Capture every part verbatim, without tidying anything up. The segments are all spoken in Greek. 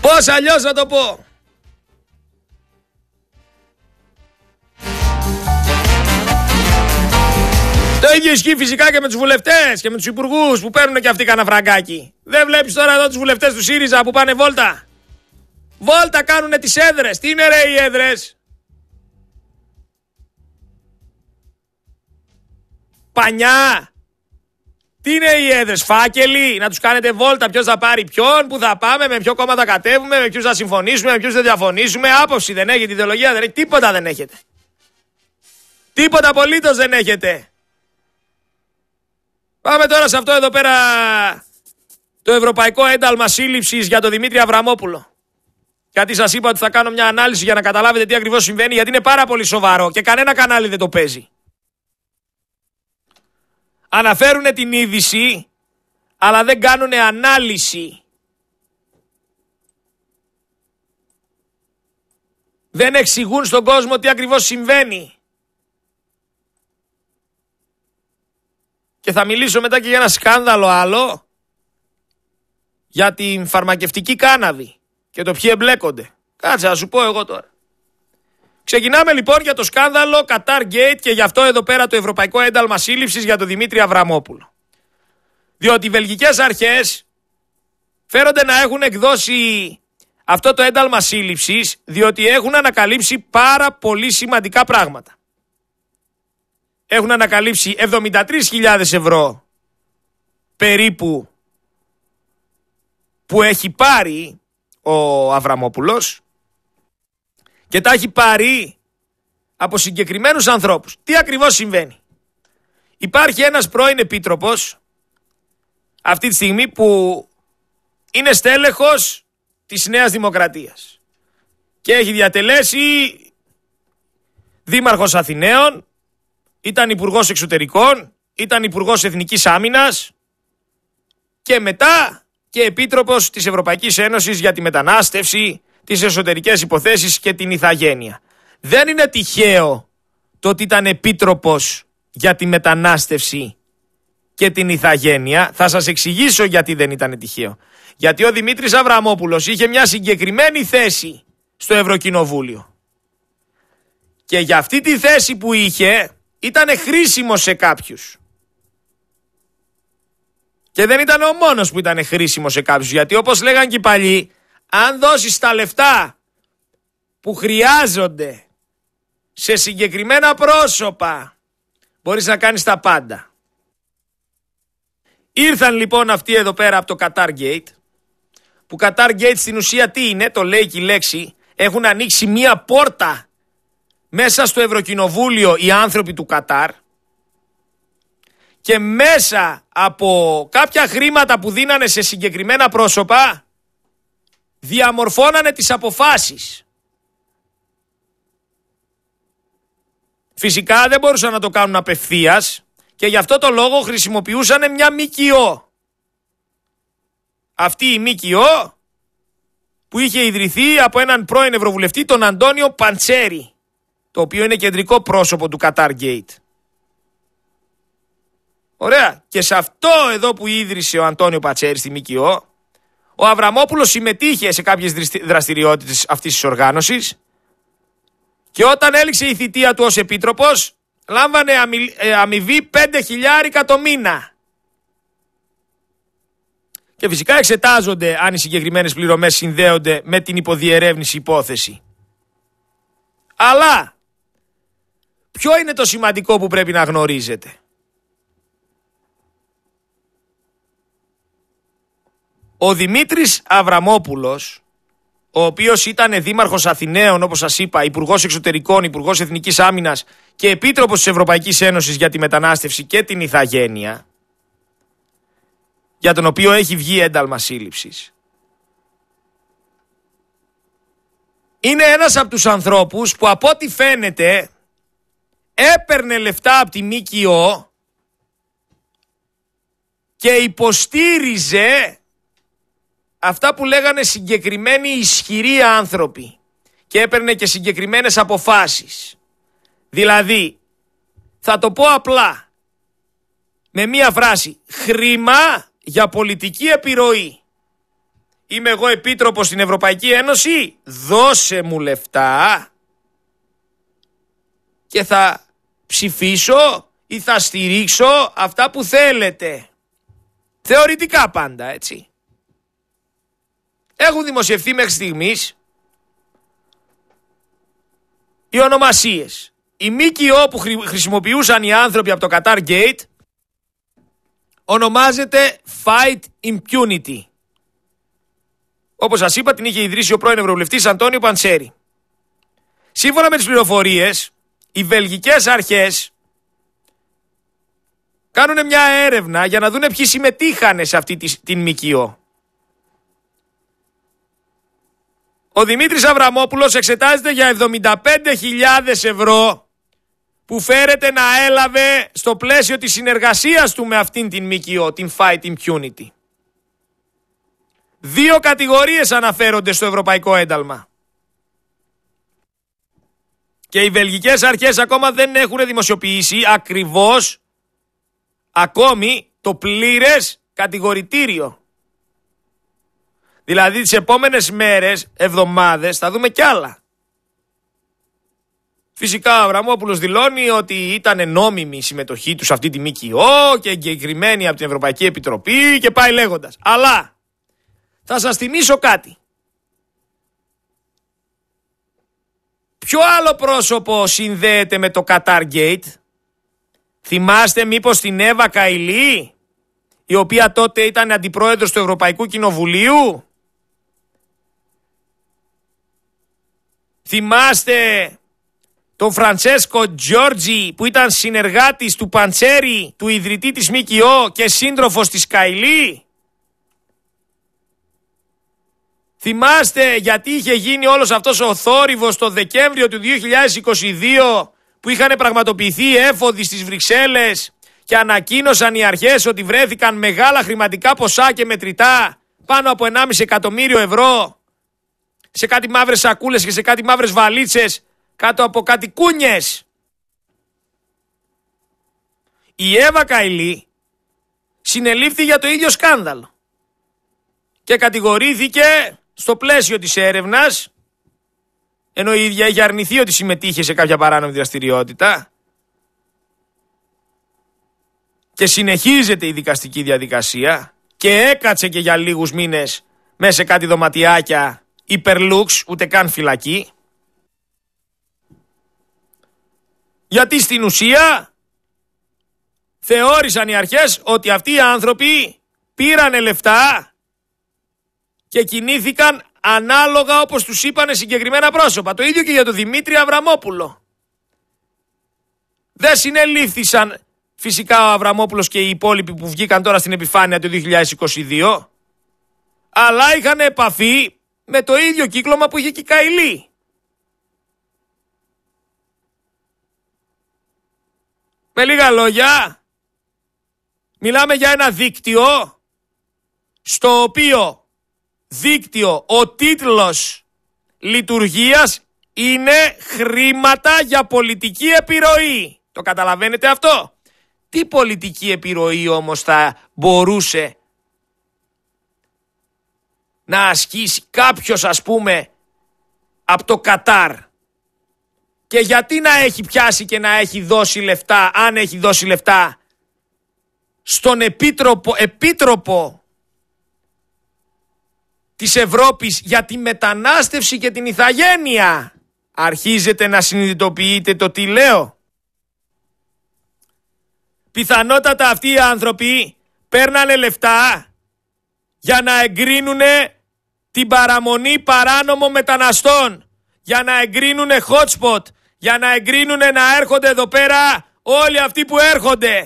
Πώς αλλιώς να το πω. Το ίδιο ισχύει φυσικά και με τους βουλευτές και με τους υπουργούς που παίρνουν και αυτοί κανένα φραγκάκι. Δεν βλέπεις τώρα εδώ τους βουλευτές του ΣΥΡΙΖΑ που πάνε βόλτα. Βόλτα κάνουνε τις έδρες. Τι είναι ρε οι έδρες? Πανιά. Τι είναι οι έδρες? Φάκελοι. Να τους κάνετε βόλτα. Ποιος θα πάρει ποιον, πού θα πάμε, με ποιο κόμμα θα κατέβουμε, με ποιους θα συμφωνήσουμε, με ποιους θα διαφωνήσουμε. Άποψη δεν έχετε, ιδεολογία δεν έχετε. Τίποτα δεν έχετε. Τίποτα απολύτως δεν έχετε. Πάμε τώρα σε αυτό εδώ πέρα το Ευρωπαϊκό Ένταλμα Σύλληψης για τον Δημήτρη Αβραμόπουλο. Γιατί σας είπα ότι θα κάνω μια ανάλυση για να καταλάβετε τι ακριβώς συμβαίνει, γιατί είναι πάρα πολύ σοβαρό και κανένα κανάλι δεν το παίζει. Αναφέρουν την είδηση, αλλά δεν κάνουν ανάλυση. Δεν εξηγούν στον κόσμο τι ακριβώς συμβαίνει. Και θα μιλήσω μετά και για ένα σκάνδαλο άλλο, για την φαρμακευτική κάναβη και το ποιοι εμπλέκονται. Κάτσε να σου πω εγώ τώρα. Ξεκινάμε λοιπόν για το σκάνδαλο Qatar Gate και γι' αυτό εδώ πέρα το Ευρωπαϊκό Ένταλμα Σύλληψης για τον Δημήτρη Αβραμόπουλο. Διότι οι βελγικές αρχές φέρονται να έχουν εκδώσει αυτό το ένταλμα σύλληψης διότι έχουν ανακαλύψει πάρα πολύ σημαντικά πράγματα. Έχουν ανακαλύψει εβδομήντα τρεις χιλιάδες ευρώ περίπου που έχει πάρει ο Αβραμόπουλος και τα έχει πάρει από συγκεκριμένους ανθρώπους. Τι ακριβώς συμβαίνει? Υπάρχει ένας πρώην επίτροπος αυτή τη στιγμή που είναι στέλεχος της Νέας Δημοκρατίας και έχει διατελέσει δήμαρχος Αθηναίων, ήταν υπουργός εξωτερικών, ήταν υπουργός εθνικής άμυνας και μετά και επίτροπος της Ευρωπαϊκής Ένωσης για τη μετανάστευση, τις εσωτερικές υποθέσεις και την ηθαγένεια. Δεν είναι τυχαίο το ότι ήταν επίτροπος για τη μετανάστευση και την ηθαγένεια. Θα σας εξηγήσω γιατί δεν ήταν τυχαίο. Γιατί ο Δημήτρης Αβραμόπουλος είχε μια συγκεκριμένη θέση στο Ευρωκοινοβούλιο. Και για αυτή τη θέση που είχε ήταν χρήσιμος σε κάποιους. Και δεν ήταν ο μόνος που ήταν χρήσιμος σε κάποιους. Γιατί όπως λέγαν και οι παλιοί, αν δώσεις τα λεφτά που χρειάζονται σε συγκεκριμένα πρόσωπα, μπορείς να κάνεις τα πάντα. Ήρθαν λοιπόν αυτοί εδώ πέρα από το Qatar Gate, που Qatar Gate στην ουσία τι είναι, το λέει και η λέξη, έχουν ανοίξει μία πόρτα μέσα στο Ευρωκοινοβούλιο οι άνθρωποι του Κατάρ και μέσα από κάποια χρήματα που δίνανε σε συγκεκριμένα πρόσωπα διαμορφώνανε τις αποφάσεις. Φυσικά δεν μπορούσαν να το κάνουν απευθείας και γι' αυτό το λόγο χρησιμοποιούσαν μια ΜΚΟ. Αυτή η ΜΚΟ που είχε ιδρυθεί από έναν πρώην Ευρωβουλευτή, τον Αντώνιο Παντσέρη, το οποίο είναι κεντρικό πρόσωπο του Qatar Gate. Ωραία. Και σε αυτό εδώ που ίδρυσε ο Αντώνιο Παντσέρη στη ΜΚΟ, ο Αβραμόπουλος συμμετείχε σε κάποιες δραστηριότητες αυτής της οργάνωσης και όταν έληξε η θητεία του ως επίτροπος, λάμβανε αμοιβή πέντε χιλιάρικα το μήνα. Και φυσικά εξετάζονται αν οι συγκεκριμένες πληρωμές συνδέονται με την υποδιερεύνηση υπόθεση. Αλλά ποιο είναι το σημαντικό που πρέπει να γνωρίζετε? Ο Δημήτρης Αβραμόπουλος, ο οποίος ήταν δήμαρχος Αθηναίων, όπως σας είπα, υπουργός εξωτερικών, υπουργός εθνικής άμυνας και επίτροπος της Ευρωπαϊκής Ένωσης για τη μετανάστευση και την ηθαγένεια, για τον οποίο έχει βγει ένταλμα σύλληψης, είναι ένας από τους ανθρώπους που από ό,τι φαίνεται έπαιρνε λεφτά από τη ΜΚΟ και υποστήριζε αυτά που λέγανε συγκεκριμένοι ισχυροί άνθρωποι και έπαιρνε και συγκεκριμένες αποφάσεις. Δηλαδή, θα το πω απλά, με μία φράση, χρήμα για πολιτική επιρροή. είμαι εγώ επίτροπος στην Ευρωπαϊκή Ένωση, δώσε μου λεφτά και θα ψηφίσω ή θα στηρίξω αυτά που θέλετε. Θεωρητικά πάντα, έτσι. Έχουν δημοσιευθεί μέχρι στιγμής οι ονομασίες. Η ΜΚΟ που χρησιμοποιούσαν οι άνθρωποι από το Qatar Gate ονομάζεται Fight Impunity. Όπως σας είπα, την είχε ιδρύσει ο πρώην Ευρωβουλευτής Αντώνιο Παντσέρη. Σύμφωνα με τις πληροφορίες, οι βελγικές αρχές κάνουν μια έρευνα για να δούνε ποιοι συμμετείχαν σε αυτή την ΜΚΟ. Ο Δημήτρης Αβραμόπουλος εξετάζεται για εβδομήντα πέντε χιλιάδες ευρώ που φέρεται να έλαβε στο πλαίσιο της συνεργασίας του με αυτήν την ΜΚΟ, την Fight Impunity. Δύο κατηγορίες αναφέρονται στο ευρωπαϊκό ένταλμα. Και οι βελγικές αρχές ακόμα δεν έχουν δημοσιοποιήσει ακριβώς ακόμη το πλήρες κατηγορητήριο. Δηλαδή τις επόμενες μέρες, εβδομάδες θα δούμε κι άλλα. Φυσικά ο Αβραμόπουλος δηλώνει ότι ήταν νόμιμη η συμμετοχή του σε αυτή τη ΜΚΟ και εγκεκριμένη από την Ευρωπαϊκή Επιτροπή και πάει λέγοντας. Αλλά θα σας θυμίσω κάτι. Ποιο άλλο πρόσωπο συνδέεται με το Qatar Gate? Θυμάστε μήπως την Εύα Καηλή, η οποία τότε ήταν αντιπρόεδρος του Ευρωπαϊκού Κοινοβουλίου? Θυμάστε τον Φραντσέσκο Τζόρτζι που ήταν συνεργάτης του Παντσέρη, του ιδρυτή της ΜΚΟ και σύντροφος της Καηλή? Θυμάστε γιατί είχε γίνει όλος αυτός ο θόρυβος το Δεκέμβριο του δύο χιλιάδες είκοσι δύο που είχαν πραγματοποιηθεί έφοδοι στις Βρυξέλλες και ανακοίνωσαν οι αρχές ότι βρέθηκαν μεγάλα χρηματικά ποσά και μετρητά, πάνω από ενάμιση εκατομμύριο ευρώ, σε κάτι μαύρες σακούλες και σε κάτι μαύρες βαλίτσες κάτω από κάτι κούνιες? Η Εύα Καηλή συνελήφθη για το ίδιο σκάνδαλο και κατηγορήθηκε στο πλαίσιο της έρευνας, ενώ η ίδια είχε αρνηθεί ότι συμμετείχε σε κάποια παράνομη δραστηριότητα, και συνεχίζεται η δικαστική διαδικασία και έκατσε και για λίγους μήνες μέσα σε κάτι δωματιάκια υπερλούξ, ούτε καν φυλακή. Γιατί στην ουσία θεώρησαν οι αρχές ότι αυτοί οι άνθρωποι πήρανε λεφτά και κινήθηκαν ανάλογα όπως τους είπανε συγκεκριμένα πρόσωπα. Το ίδιο και για τον Δημήτρη Αβραμόπουλο. Δεν συνελήφθησαν φυσικά ο Αβραμόπουλος και οι υπόλοιποι που βγήκαν τώρα στην επιφάνεια το δύο χιλιάδες είκοσι δύο, αλλά είχαν επαφή με το ίδιο κύκλωμα που είχε και η Καηλή. Με λίγα λόγια, μιλάμε για ένα δίκτυο στο οποίο δίκτυο, ο τίτλος λειτουργίας είναι χρήματα για πολιτική επιρροή. Το καταλαβαίνετε αυτό? Τι πολιτική επιρροή όμως θα μπορούσε να ασκήσει κάποιος, ας πούμε, από το Κατάρ? Και γιατί να έχει πιάσει και να έχει δώσει λεφτά, αν έχει δώσει λεφτά, στον επίτροπο, επίτροπο της Ευρώπης για τη μετανάστευση και την ηθαγένεια? Αρχίζετε να συνειδητοποιείτε το τι λέω? Πιθανότατα αυτοί οι άνθρωποι παίρνανε λεφτά για να εγκρίνουν την παραμονή παράνομων μεταναστών, για να εγκρίνουν hotspot, για να εγκρίνουν να έρχονται εδώ πέρα όλοι αυτοί που έρχονται.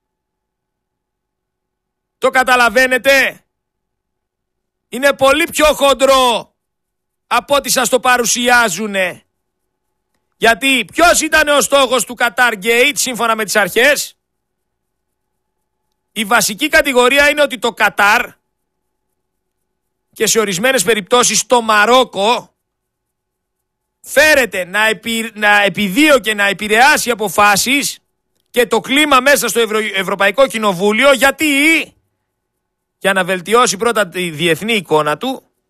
Το καταλαβαίνετε? Είναι πολύ πιο χοντρό από ό,τι σας το παρουσιάζουνε. Γιατί ποιος ήταν ο στόχος του Qatar Gate σύμφωνα με τις αρχές? Η βασική κατηγορία είναι ότι το Κατάρ και σε ορισμένες περιπτώσεις το Μαρόκο φέρεται να, επι, να επιδίω και να επηρεάσει αποφάσεις και το κλίμα μέσα στο Ευρω, Ευρωπαϊκό Κοινοβούλιο. Γιατί? Για να βελτιώσει πρώτα τη διεθνή εικόνα του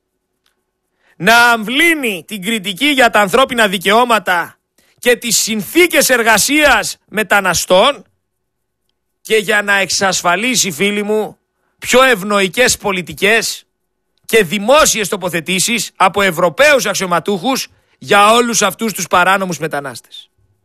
να αμβλύνει την κριτική για τα ανθρώπινα δικαιώματα και τις συνθήκες εργασίας μεταναστών και για να εξασφαλίσει, φίλοι μου, πιο ευνοϊκές πολιτικές και δημόσιες τοποθετήσεις από Ευρωπαίους αξιωματούχους για όλους αυτούς τους παράνομους μετανάστες.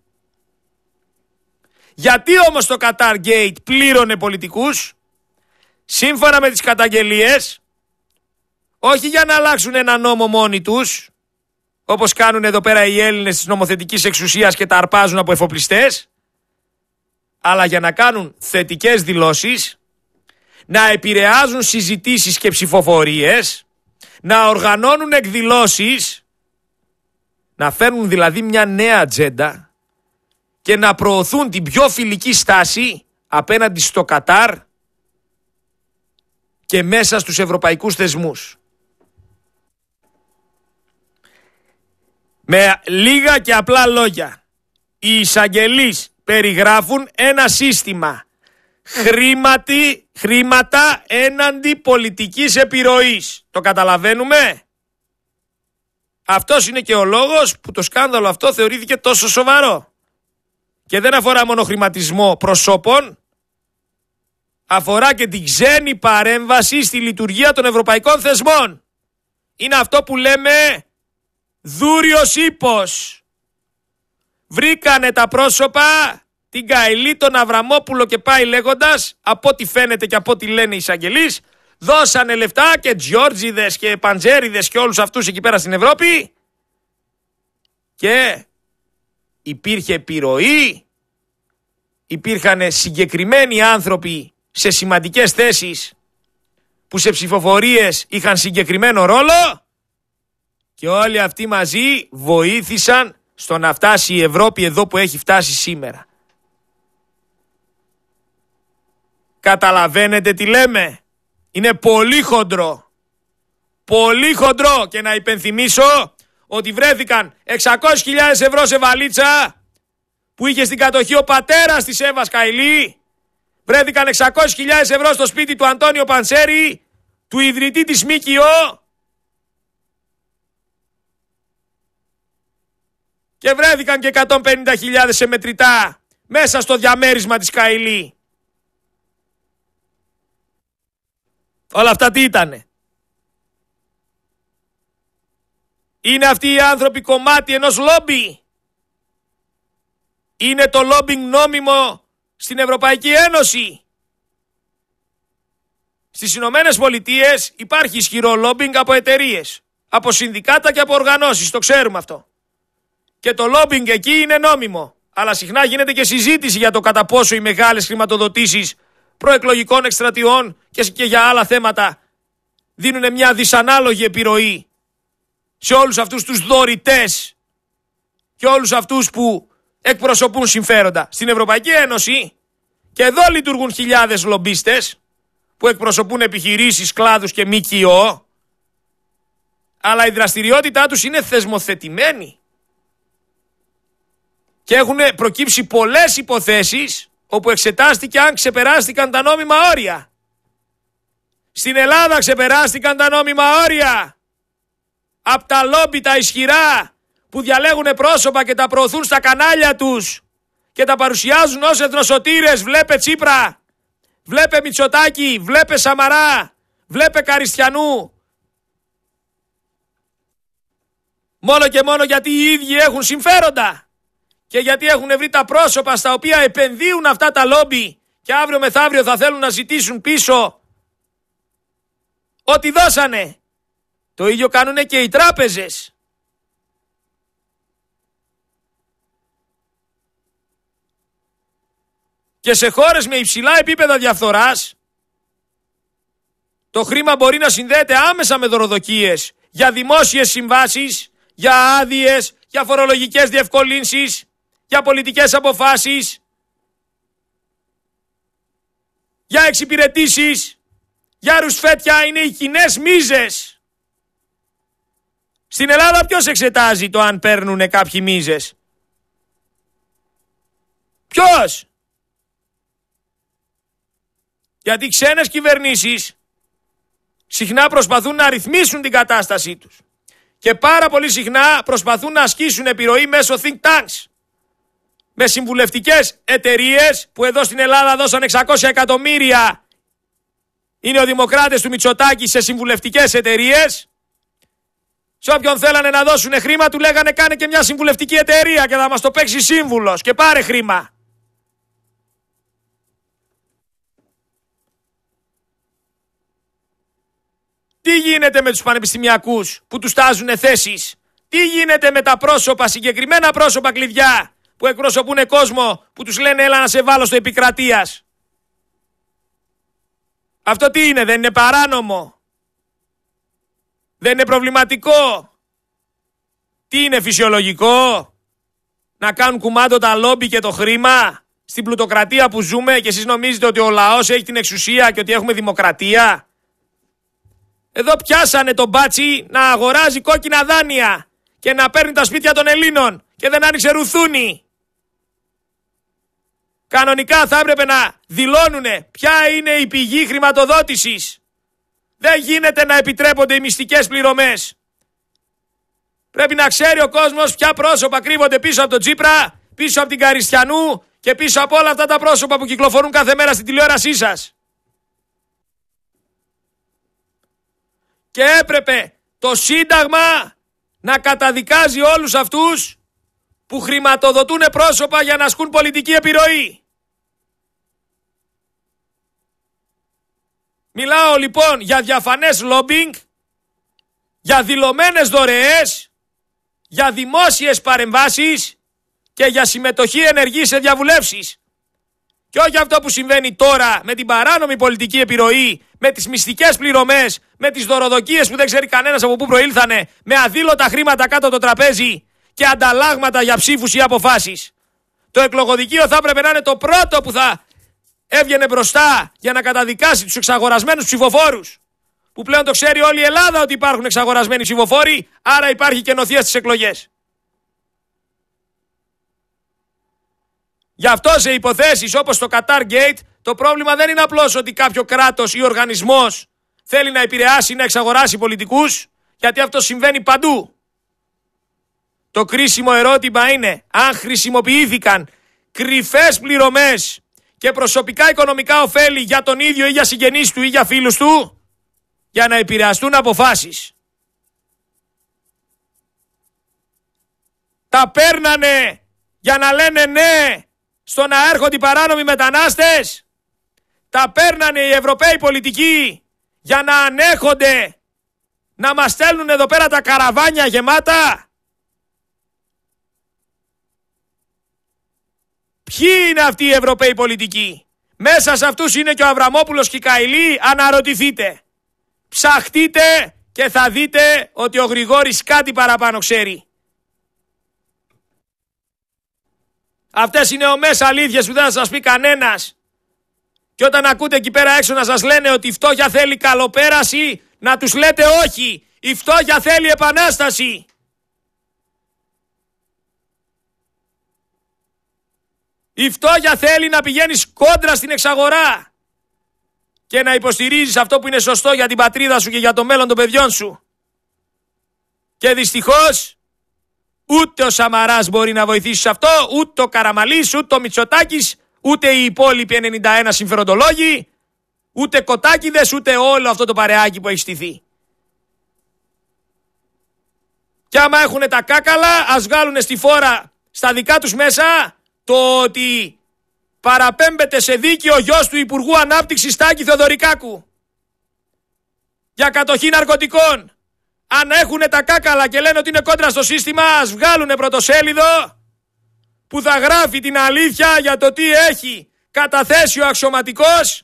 Γιατί όμως το Qatar Gate πλήρωνε πολιτικούς, σύμφωνα με τις καταγγελίες, όχι για να αλλάξουν ένα νόμο μόνοι τους, όπως κάνουν εδώ πέρα οι Έλληνες της νομοθετικής εξουσίας και τα αρπάζουν από εφοπλιστές, αλλά για να κάνουν θετικές δηλώσεις, να επηρεάζουν συζητήσεις και ψηφοφορίες, να οργανώνουν εκδηλώσεις, να φέρνουν δηλαδή μια νέα ατζέντα και να προωθούν την πιο φιλική στάση απέναντι στο Κατάρ και μέσα στους ευρωπαϊκούς θεσμούς. Με λίγα και απλά λόγια, οι εισαγγελείς περιγράφουν ένα σύστημα χρήματι, χρήματα έναντι πολιτικής επιρροής. Το καταλαβαίνουμε? Αυτός είναι και ο λόγος που το σκάνδαλο αυτό θεωρήθηκε τόσο σοβαρό. Και δεν αφορά μόνο χρηματισμό προσώπων, αφορά και την ξένη παρέμβαση στη λειτουργία των ευρωπαϊκών θεσμών. Είναι αυτό που λέμε δούριος ύπος. Βρήκανε τα πρόσωπα, την Καηλή, τον Αβραμόπουλο και πάει λέγοντας, από ό,τι φαίνεται και από ό,τι λένε οι εισαγγελείς, δώσανε λεφτά και Τζιόρτζιδες και Παντζέριδες και όλους αυτούς εκεί πέρα στην Ευρώπη και υπήρχε επιρροή, υπήρχαν συγκεκριμένοι άνθρωποι σε σημαντικές θέσεις που σε ψηφοφορίες είχαν συγκεκριμένο ρόλο και όλοι αυτοί μαζί βοήθησαν στο να φτάσει η Ευρώπη εδώ που έχει φτάσει σήμερα. Καταλαβαίνετε τι λέμε? Είναι πολύ χοντρό. Πολύ χοντρό. Και να υπενθυμίσω ότι βρέθηκαν εξακόσιες χιλιάδες ευρώ σε βαλίτσα που είχε στην κατοχή ο πατέρας της Εύας Καηλή. Βρέθηκαν εξακόσιες χιλιάδες ευρώ στο σπίτι του Αντώνιο Παντσέρη, του ιδρυτή της ΜΚΟ. Και βρέθηκαν και εκατόν πενήντα χιλιάδες σε μετρητά μέσα στο διαμέρισμα της Καηλή. Όλα αυτά τι ήτανε? Είναι αυτοί οι άνθρωποι κομμάτι ενός λόμπι? Είναι το λόμπινγκ νόμιμο στην Ευρωπαϊκή Ένωση? Στις Ηνωμένες Πολιτείες υπάρχει ισχυρό λόμπινγκ από εταιρείες, από συνδικάτα και από οργανώσεις, το ξέρουμε αυτό. Και το λόμπινγκ εκεί είναι νόμιμο. Αλλά συχνά γίνεται και συζήτηση για το κατά πόσο οι μεγάλες χρηματοδοτήσεις προεκλογικών εκστρατιών και για άλλα θέματα δίνουν μια δυσανάλογη επιρροή σε όλους αυτούς τους δωρητές και όλους αυτούς που εκπροσωπούν συμφέροντα. Στην Ευρωπαϊκή Ένωση και εδώ λειτουργούν χιλιάδες λομπίστες που εκπροσωπούν επιχειρήσεις, κλάδους και ΜΚΟ, αλλά η δραστηριότητά τους είναι θεσμοθετημένη και έχουν προκύψει πολλές υποθέσεις όπου εξετάστηκε αν ξεπεράστηκαν τα νόμιμα όρια. Στην Ελλάδα ξεπεράστηκαν τα νόμιμα όρια από τα λόμπι τα ισχυρά που διαλέγουν πρόσωπα και τα προωθούν στα κανάλια τους και τα παρουσιάζουν ως εθνοσωτήρες. Βλέπε Τσίπρα, βλέπε Μητσοτάκη, βλέπε Σαμαρά, βλέπε Καριστιανού. Μόνο και μόνο γιατί οι ίδιοι έχουν συμφέροντα. Και γιατί έχουν βρει τα πρόσωπα στα οποία επενδύουν αυτά τα λόμπι και αύριο μεθαύριο θα θέλουν να ζητήσουν πίσω ό,τι δώσανε. Το ίδιο κάνουν και οι τράπεζες. Και σε χώρες με υψηλά επίπεδα διαφθοράς το χρήμα μπορεί να συνδέεται άμεσα με δωροδοκίες για δημόσιες συμβάσεις, για άδειες, για φορολογικές διευκολύνσεις, για πολιτικές αποφάσεις, για εξυπηρετήσεις, για ρουσφέτια. Είναι οι κοινές μίζες. Στην Ελλάδα ποιος εξετάζει το αν παίρνουν κάποιοι μίζες? Ποιος? Γιατί οι ξένες κυβερνήσεις συχνά προσπαθούν να ρυθμίσουν την κατάστασή τους Και πάρα πολύ συχνά προσπαθούν να ασκήσουν επιρροή μέσω think tanks. Με συμβουλευτικές εταιρείες που εδώ στην Ελλάδα δώσαν εξακόσια εκατομμύρια. Είναι ο δημοκράτες του Μητσοτάκη σε συμβουλευτικές εταιρείες. Σε όποιον θέλανε να δώσουν χρήμα του λέγανε κάνε και μια συμβουλευτική εταιρεία και θα μας το παίξει σύμβουλος και πάρε χρήμα. Τι γίνεται με τους πανεπιστημιακούς που τους τάζουν θέσεις? Τι γίνεται με τα πρόσωπα, συγκεκριμένα πρόσωπα κλειδιά που εκπροσωπούν κόσμο που τους λένε έλα να σε βάλω στο επικρατείας? Αυτό τι είναι, δεν είναι παράνομο? Δεν είναι προβληματικό? Τι είναι φυσιολογικό? Να κάνουν κουμάντο τα λόμπι και το χρήμα στην πλουτοκρατία που ζούμε και εσείς νομίζετε ότι ο λαός έχει την εξουσία και ότι έχουμε δημοκρατία? Εδώ πιάσανε τον μπάτσι να αγοράζει κόκκινα δάνεια και να παίρνει τα σπίτια των Ελλήνων και δεν άνοιξε ρουθούνι. Κανονικά θα έπρεπε να δηλώνουνε ποια είναι η πηγή χρηματοδότησης. Δεν γίνεται να επιτρέπονται οι μυστικές πληρωμές. Πρέπει να ξέρει ο κόσμος ποια πρόσωπα κρύβονται πίσω από τον Τσίπρα, πίσω από την Καριστιανού και πίσω από όλα αυτά τα πρόσωπα που κυκλοφορούν κάθε μέρα στην τηλεόρασή σας. Και έπρεπε το Σύνταγμα να καταδικάζει όλους αυτούς που χρηματοδοτούν πρόσωπα για να ασκούν πολιτική επιρροή. Μιλάω λοιπόν για διαφανές λόμπινγκ, για δηλωμένες δωρεές, για δημόσιες παρεμβάσεις και για συμμετοχή ενεργή σε διαβουλεύσεις. Και όχι αυτό που συμβαίνει τώρα με την παράνομη πολιτική επιρροή, με τις μυστικές πληρωμές, με τις δωροδοκίες που δεν ξέρει κανένας από πού προήλθανε, με αδήλωτα χρήματα κάτω το τραπέζι και ανταλλάγματα για ψήφους ή αποφάσεις. Το εκλογοδικείο θα έπρεπε να είναι το πρώτο που θα έβγαινε μπροστά για να καταδικάσει τους εξαγορασμένους ψηφοφόρους. Που πλέον το ξέρει όλη η Ελλάδα ότι υπάρχουν εξαγορασμένοι ψηφοφόροι, άρα υπάρχει και νοθεία στις εκλογές. Γι' αυτό σε υποθέσεις όπως το Qatar Gate, το πρόβλημα δεν είναι απλώς ότι κάποιο κράτος ή οργανισμός θέλει να επηρεάσει ή να εξαγοράσει πολιτικούς, γιατί αυτό συμβαίνει παντού. Το κρίσιμο ερώτημα είναι αν χρησιμοποιήθηκαν κρυφές πληρωμές και προσωπικά οικονομικά ωφέλη για τον ίδιο ή για συγγενείς του ή για φίλους του για να επηρεαστούν αποφάσεις. Τα παίρνανε για να λένε ναι στο να έρχονται οι παράνομοι μετανάστες. Τα παίρνανε οι Ευρωπαίοι πολιτικοί για να ανέχονται να μας στέλνουν εδώ πέρα τα καραβάνια γεμάτα. Ποιοι είναι αυτοί οι Ευρωπαίοι πολιτικοί? Μέσα σε αυτούς είναι και ο Αβραμόπουλος και η Καηλή. Αναρωτηθείτε. Ψαχτείτε και θα δείτε ότι ο Γρηγόρης κάτι παραπάνω ξέρει. Αυτές είναι ομές αλήθειες που δεν θα σας πει κανένας. Και όταν ακούτε εκεί πέρα έξω να σας λένε ότι η φτώχεια θέλει καλοπέραση, να τους λέτε όχι. Η φτώχεια θέλει επανάσταση. Η φτώχεια θέλει να πηγαίνεις κόντρα στην εξαγορά και να υποστηρίζεις αυτό που είναι σωστό για την πατρίδα σου και για το μέλλον των παιδιών σου. Και δυστυχώς ούτε ο Σαμαράς μπορεί να βοηθήσει σε αυτό, ούτε ο Καραμαλής, ούτε ο Μητσοτάκης, ούτε οι υπόλοιποι ενενήντα ένα συμφεροντολόγοι, ούτε κοτάκηδες, ούτε όλο αυτό το παρεάκι που έχει στηθεί. Και άμα έχουν τα κάκαλα, ας βγάλουν στη φόρα στα δικά τους μέσα το ότι παραπέμπεται σε δίκη ο γιος του Υπουργού Ανάπτυξης Τάκη Θεοδωρικάκου για κατοχή ναρκωτικών. Αν έχουν τα κάκαλα και λένε ότι είναι κόντρα στο σύστημα, ας βγάλουν πρωτοσέλιδο που θα γράφει την αλήθεια για το τι έχει καταθέσει ο αξιωματικός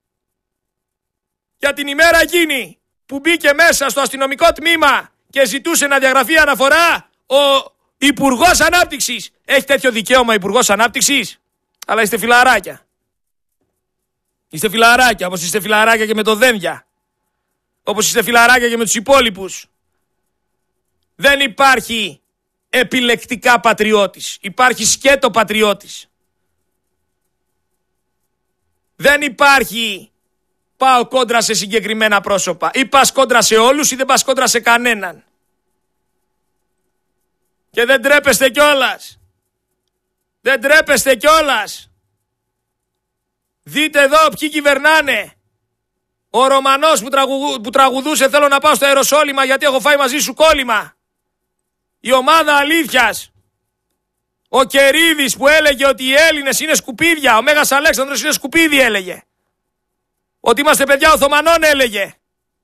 για την ημέρα εκείνη που μπήκε μέσα στο αστυνομικό τμήμα και ζητούσε να διαγραφεί αναφορά ο Υπουργός Ανάπτυξης. Έχει τέτοιο δικαίωμα Υπουργός Ανάπτυξης? Αλλά είστε φιλαράκια. Είστε φιλαράκια, όπως είστε φιλαράκια και με το Δένδια. Όπως είστε φιλαράκια και με τους υπόλοιπους. Δεν υπάρχει επιλεκτικά πατριώτης. Υπάρχει σκέτο πατριώτης. Δεν υπάρχει πάω κόντρα σε συγκεκριμένα πρόσωπα. Ή πας κόντρα σε όλους ή δεν πας κόντρα σε κανέναν. Και δεν τρέπεστε κιόλας. Δεν τρέπεστε κιόλας. Δείτε εδώ ποιοι κυβερνάνε. Ο Ρωμανός που, τραγου, που τραγουδούσε θέλω να πάω στο Αεροσόλυμα γιατί έχω φάει μαζί σου κόλλημα. Η ομάδα αλήθειας. Ο Κερίδης που έλεγε ότι οι Έλληνες είναι σκουπίδια. Ο Μέγας Αλέξανδρος είναι σκουπίδι έλεγε. Ότι είμαστε παιδιά Οθωμανών έλεγε.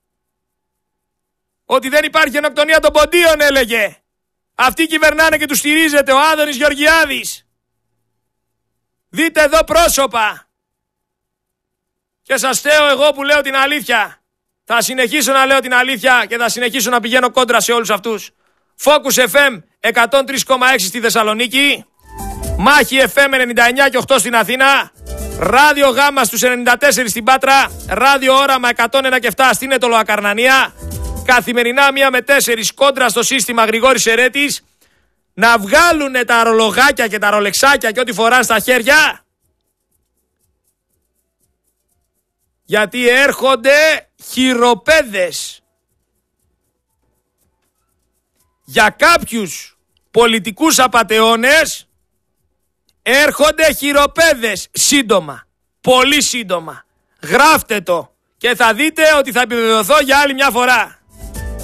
Ότι δεν υπάρχει γενοκτονία των ποντίων έλεγε. Αυτοί κυβερνάνε και τους στηρίζεται ο Άδωνης Γεωργιάδης. Δείτε εδώ πρόσωπα. Και σας θέω εγώ που λέω την αλήθεια. Θα συνεχίσω να λέω την αλήθεια και θα συνεχίσω να πηγαίνω κόντρα σε όλους αυτούς. Focus εφ εμ εκατόν τρία κόμμα έξι στη Θεσσαλονίκη. Μάχη εφ εμ ενενήντα εννιά και οκτώ στην Αθήνα. Ράδιο Γάμα στους ενενήντα τέσσερα στην Πάτρα. Ράδιο Όραμα εκατόν ένα και επτά στην Ετωλοακαρνανία. Καθημερινά μία με τέσσερις κόντρα στο σύστημα Γρηγόρης Ερέτης. Να βγάλουν τα ρολογάκια και τα ρολεξάκια και ό,τι φοράνε στα χέρια. Γιατί έρχονται χειροπέδες. Για κάποιους πολιτικούς απατεώνες έρχονται χειροπέδες σύντομα. Πολύ σύντομα. Γράφτε το και θα δείτε ότι θα επιβεβαιωθώ για άλλη μια φορά.